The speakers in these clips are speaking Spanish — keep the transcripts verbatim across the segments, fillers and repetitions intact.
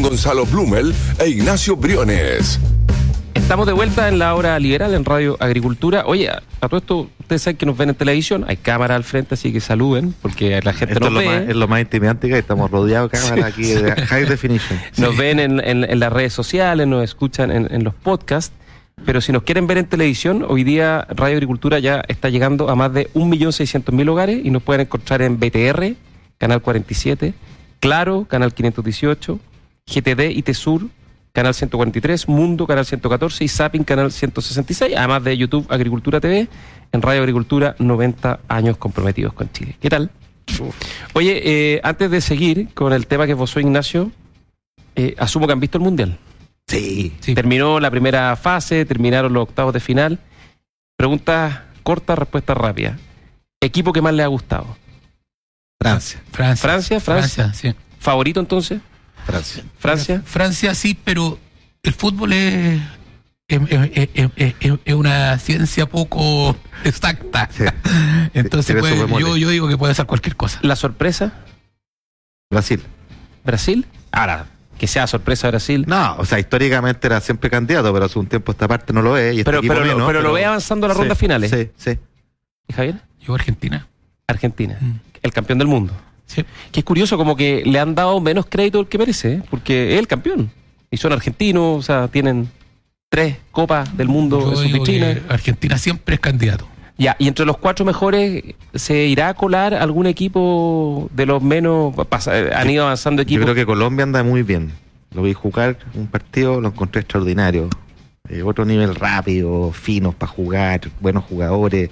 Gonzalo Blumel e Ignacio Briones. Estamos de vuelta en la hora liberal en Radio Agricultura. Oye, a, a todo esto, ustedes saben que nos ven en televisión, hay cámara al frente, así que saluden, porque la gente Esto nos es ve. Lo más, es lo más intimidante que estamos rodeados de cámaras aquí de high definition. Nos Sí. ven en, en, en las redes sociales, nos escuchan en, en los podcasts, pero si nos quieren ver en televisión, hoy día Radio Agricultura ya está llegando a más de un millón seiscientos mil hogares y nos pueden encontrar en B T R, Canal cuarenta y siete, Claro, Canal quinientos dieciocho, G T D y Tesur, Canal ciento cuarenta y tres, Mundo, Canal ciento catorce y Zapping, Canal ciento sesenta y seis, además de YouTube Agricultura T V, en Radio Agricultura, noventa años comprometidos con Chile. ¿Qué tal? Oye, eh, antes de seguir con el tema que vos Ignacio, eh, asumo que han visto el Mundial. Sí. Sí. Terminó la primera fase, terminaron los octavos de final. Preguntas cortas, respuestas rápidas. ¿Equipo que más le ha gustado? Francia. Francia. Francia, Francia. Francia, sí. ¿Favorito entonces? Francia. Francia. Francia sí, pero el fútbol es, es, es- es- es- es- es una ciencia poco exacta. Sí. Entonces Tiene puede- su bemoles. yo, yo digo que puede ser cualquier cosa. ¿La sorpresa? Brasil. ¿Brasil? Ahora, que sea sorpresa Brasil. No, o sea, históricamente era siempre candidato, pero hace un tiempo esta parte no lo es. Y este pero equipo pero, lo- menos, pero lo ve avanzando a las Sí, rondas finales. Sí, sí. ¿Y Javier? Yo Argentina. Argentina, Mm. el campeón del mundo. Sí. Que es curioso, como que le han dado menos crédito del que merece, ¿eh? Porque es el campeón. Y son argentinos, o sea, tienen tres copas del mundo Yo en sus digo vitrinas. que Argentina siempre es candidato. Ya, y entre los cuatro mejores, ¿se irá a colar algún equipo de los menos? Pasa- han ido avanzando Yo equipos. creo que Colombia anda muy bien. Lo vi jugar un partido, lo encontré extraordinario. Eh, otro nivel rápido, finos para jugar, buenos jugadores.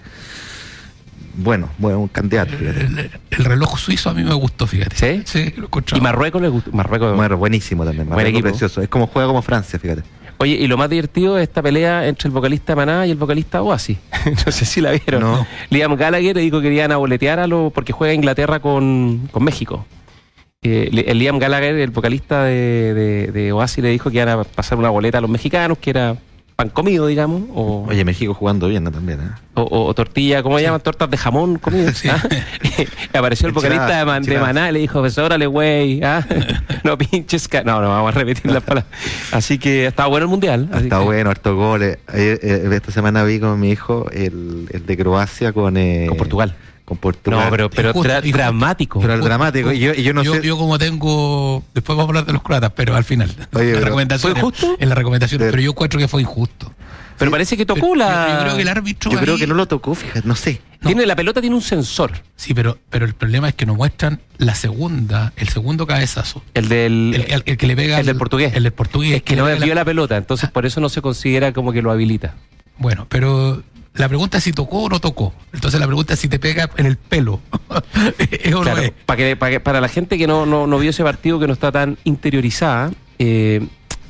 Bueno, bueno, un candidato. fíjate. El, el reloj suizo a mí me gustó, fíjate. ¿Sí? Sí, lo encontraba. Y Marruecos le gustó. Marruecos. Bueno, buenísimo también. Buen Marruecos equipo. precioso. Es como juega como Francia, fíjate. Oye, y lo más divertido es esta pelea entre el vocalista Maná y el vocalista Oasis. No sé si la vieron. No. Liam Gallagher dijo que querían aboletear a lo porque juega Inglaterra con, con México. Eh, li- el Liam Gallagher, el vocalista de, de, de Oasis, le dijo que iban a pasar una boleta a los mexicanos, que era pan comido, digamos, o, Oye, México jugando bien, ¿no? También, ¿eh? o, o- o tortilla, ¿cómo se llaman? Tortas de jamón comidas. Sí. ¿ah? Y apareció el vocalista de, Man- de Enchiladas. Maná y le dijo, pues órale, güey, ¿ah? No pinches, ca-". no, no, vamos a repetir las palabras. Así que estaba bueno el mundial. así Está que- bueno, hartos goles. Ayer, eh, esta semana vi con mi hijo el, el de Croacia con, eh, Con Portugal. Con Portugal. No, pero, pero Injusto, dra- injusto. dramático. Pero el dramático. Y yo, y yo no yo, sé. yo como tengo, después vamos a hablar de los croatas, pero al final. Oye, la pero- recomendación ¿fue injusto? En la recomendación, Pero- pero yo encuentro que fue injusto. Pero parece que tocó Yo- la. Yo, creo que el árbitro. Yo creo ahí- que no lo tocó, fíjate, no sé. no. Tiene, la pelota tiene un sensor. Sí, pero, pero el problema es que nos muestran la segunda, el segundo cabezazo. El del. El, el- el que le pega. el del al- portugués. El del portugués. es que no le desvió pega la pelota, entonces por eso no se considera como que lo habilita. Bueno, pero la pregunta es si tocó o no tocó. Entonces la pregunta es si te pega en el pelo. ¿Es o no Claro, es? para, que, para, que- para la gente que no, no, no vio ese partido, que no está tan interiorizada, eh,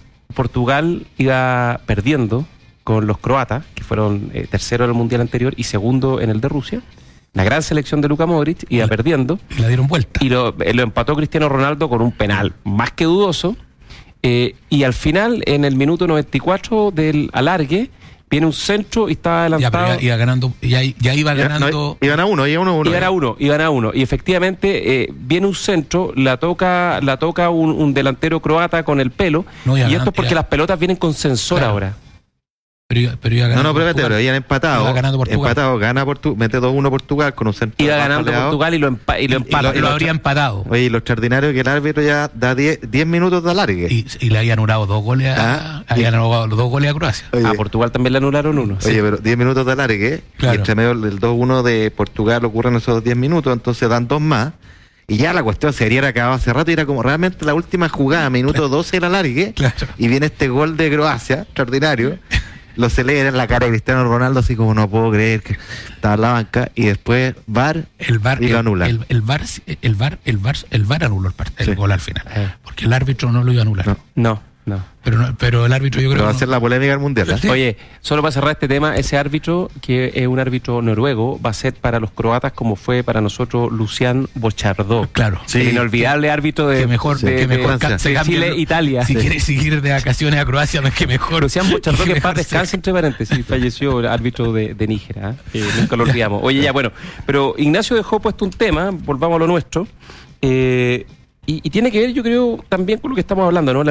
Portugal iba perdiendo con los croatas, que fueron eh, tercero en el mundial anterior y segundo en el de Rusia. La gran selección de Luka Modric iba Y- perdiendo. Y la dieron vuelta. Y lo, eh, lo empató Cristiano Ronaldo con un penal más que dudoso. eh, y al final, en el minuto noventa y cuatro del alargue, viene un centro y estaba Ya, pero adelantado. ya iba ganando, ya, ya iba Ya, ganando. no, iban a uno, iban a uno. Iban a uno, iban a uno. Y efectivamente, eh, viene un centro, la toca, la toca un, un delantero croata con el pelo. No, ya y esto ganando, es porque ya. las pelotas vienen con sensor Claro. ahora. Pero iba, pero iba No, ganando no, pero espérate, Portugal. pero habían empatado. Iba ganando Portugal. Empatado, gana Portugal, mete dos uno Portugal con un centro. Iba más ganando paleado. Portugal y lo, empa y lo Y empata. lo, lo habría empatado. Oye, y lo extraordinario es que el árbitro ya da diez minutos de alargue. Y, y le habían anulado dos goles a, Ah, habían anulado los dos goles a Croacia. Oye, A Portugal también le anularon uno. oye, pero diez minutos de alargue, Claro. y entre medio del dos uno de Portugal ocurren esos diez minutos, entonces dan dos más. Y ya la cuestión se habría acabado hace rato y era como realmente la última jugada, minuto doce del alargue. Claro. Y viene este gol de Croacia, extraordinario. Lo celebra en la cara de Cristiano Ronaldo, así como no puedo creer que estaba en la banca. Y después V A R El VAR, y lo el, anulan. el, el VAR, el VAR, el VAR, el VAR anuló el, part- el Sí. gol al final. Eh. Porque el árbitro no lo iba a anular. No. No, no. Pero, no- pero el árbitro yo creo Pero va a que ser la polémica del mundial. ¿eh? Sí. Oye, solo para cerrar este tema, ese árbitro, que es un árbitro noruego, va a ser para los croatas como fue para nosotros Lucian Bochardó. Claro. Sí. El inolvidable árbitro de, que mejor, de- que de- mejor de ca- se cambie el- Chile-Italia. Si Sí. quiere seguir de vacaciones a Croacia, no es que mejor. Lucian Bochardó, que en paz mejor se- descanse, entre paréntesis, falleció el árbitro de, de Níger, ¿ah? Que nunca lo olvidamos. Oye, ya, bueno, pero Ignacio dejó puesto un tema, volvamos a lo nuestro, eh, y, y tiene que ver, yo creo, también con lo que estamos hablando, ¿no? La